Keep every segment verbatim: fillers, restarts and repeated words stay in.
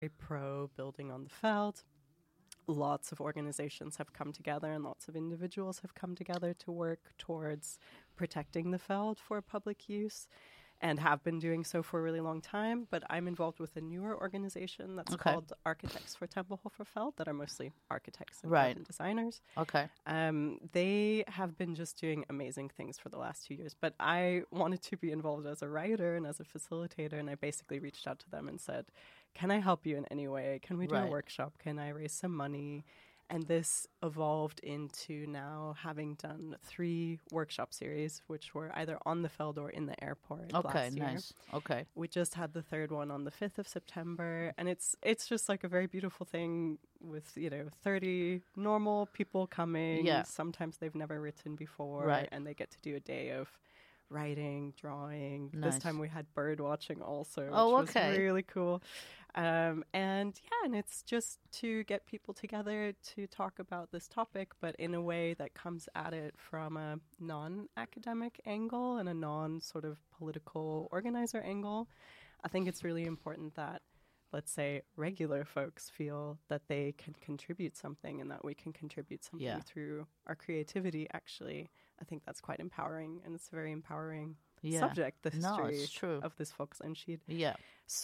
pro building on the Feld. Lots of organizations have come together and lots of individuals have come together to work towards protecting the Feld for public use and have been doing so for a really long time. But I'm involved with a newer organization that's Okay. called Architects for Tempelhofer Feld that are mostly architects and Right. urban designers. Okay. Um, they have been just doing amazing things for the last two years. But I wanted to be involved as a writer and as a facilitator, and I basically reached out to them and said, can I help you in any way? Can we do Right. a workshop? Can I raise some money? And this evolved into now having done three workshop series, which were either on the Feld or in the airport Okay, last year. nice. Okay. We just had the third one on the fifth of September, and it's it's just like a very beautiful thing with, you know, thirty normal people coming. Yeah. Sometimes they've never written before, Right. and they get to do a day of writing, drawing. Nice. This time we had bird watching also, which Oh, was okay. really cool. Um, and yeah, and it's just to get people together to talk about this topic, but in a way that comes at it from a non-academic angle and a non-sort of political organizer angle. I think it's really important that, let's say, regular folks feel that they can contribute something and that we can contribute something Yeah. through our creativity, actually. I think that's quite empowering, and it's a very empowering Yeah. subject, the No, history it's true. of this Volkseinschied. Yeah.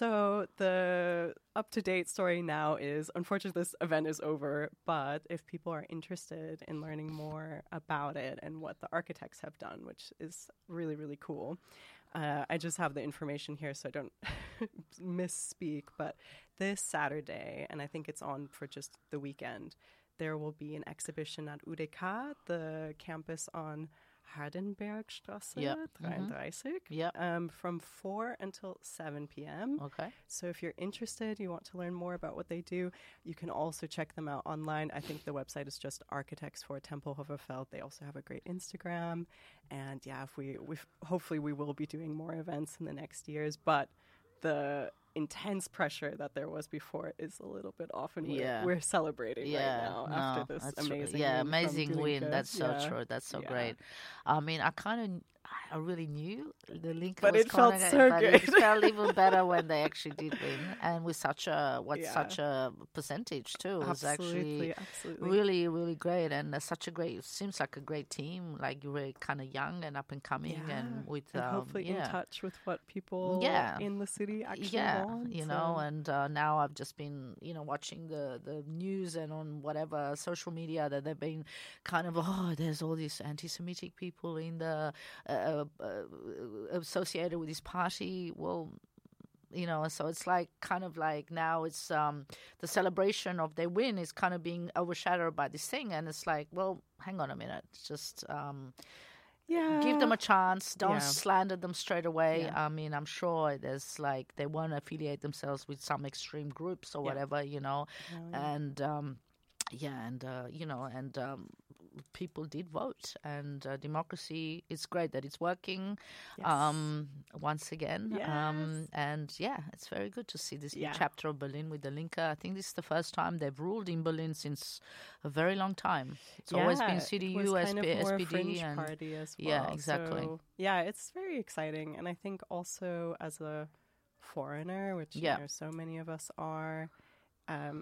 So the up-to-date story now is, unfortunately, this event is over, but if people are interested in learning more about it and what the architects have done, which is really, really cool, uh, I just have the information here so I don't misspeak, but this Saturday, and I think it's on for just the weekend, there will be an exhibition at U D K, the campus on Hardenbergstrasse Yep. thirty-three, Yep. um, from four until seven p.m. Okay. So if you're interested, you want to learn more about what they do, you can also check them out online. I think the website is just Architects for Tempelhofer Feld. They also have a great Instagram. And yeah, if we, we hopefully we will be doing more events in the next years, but the intense pressure that there was before is a little bit off, and we're, Yeah. we're celebrating Yeah, right now no, after this that's true. amazing yeah, win from amazing win. Glinka. That's so Yeah. true. That's so Yeah. great. I mean, I kind of, I really knew the link, But was it felt kinda- so but good. It felt even better when they actually did win, and with such a what Yeah. such a percentage too. It was Absolutely, actually absolutely. really, really great, and uh, such a great. Seems like a great team. Like you were kind of young and up and coming, Yeah. and with and um, hopefully yeah. in touch with what people Yeah. in the city actually yeah, want. you know, so- and uh, now I've just been, you know, watching the, the news and on whatever social media that they've been kind of, oh, there's all these anti-Semitic people in the uh, uh, associated with this party. Well, you know, so it's like kind of like now it's um, the celebration of their win is kind of being overshadowed by this thing, and it's like, well, hang on a minute, just. Um, yeah. Give them a chance. Don't Yeah. slander them straight away. Yeah. I mean, I'm sure there's like they won't affiliate themselves with some extreme groups or Yeah. whatever, you know. No, yeah. And um, yeah, and uh, you know, and um, people did vote, and uh, democracy. It's great that it's working. Yes. Um, once again. Um, Yes. and yeah, it's very good to see this new Yeah. chapter of Berlin with the Linke. I think this is the first time they've ruled in Berlin since a very long time. It's always been Yeah, C D it was U, kind of S P, more S P D, fringe and party as well. Yeah, exactly. So, yeah, it's very exciting, and I think also as a foreigner, which Yeah. you know, so many of us are, um,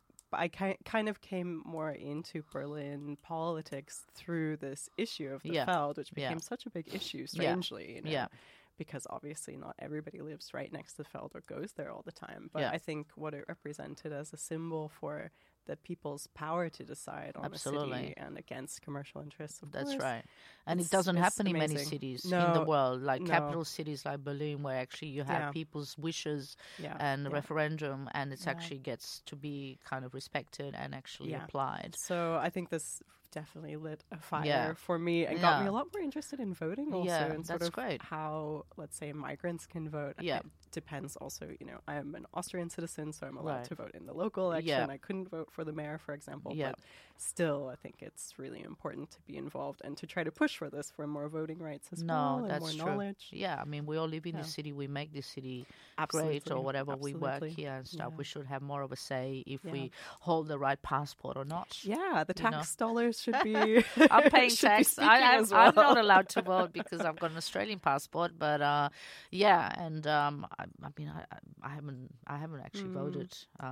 I ki- kind of came more into Berlin politics through this issue of the Yeah. Feld, which Yeah. became such a big issue, strangely. You know? Yeah. Because obviously not everybody lives right next to the Feld or goes there all the time. But Yeah. I think what it represented as a symbol for the people's power to decide on the Absolutely. city and against commercial interests, of That's course. right. And It's- it doesn't it's happen in many amazing. cities in No, the world, like no. capital cities like Berlin, where actually you have Yeah. people's wishes Yeah. and a yeah. referendum, and it Yeah. actually gets to be kind of respected and actually Yeah. applied. So I think this definitely lit a fire Yeah. for me and got me Yeah. a lot more interested in voting also, Yeah, and sort that's of great. how, let's say, migrants can vote. Yeah. It depends also, you know, I'm an Austrian citizen, so I'm allowed Right. to vote in the local election. Yeah. I couldn't vote for the mayor, for example. Yeah. But still, I think it's really important to be involved and to try to push for this, for more voting rights as No, well, and that's more true. knowledge. Yeah, I mean, we all live in Yeah. the city. We make this city Absolutely. great or whatever. We work Absolutely. here and stuff. Yeah. We should have more of a say if Yeah. we hold the right passport or not. Yeah, the You tax know. dollars should be. I'm paying should be tax. speaking I, I'm, as well. I'm not allowed to vote because I've got an Australian passport. But uh, yeah, and um, I, I mean, I, I haven't, I haven't actually Mm. voted. Uh,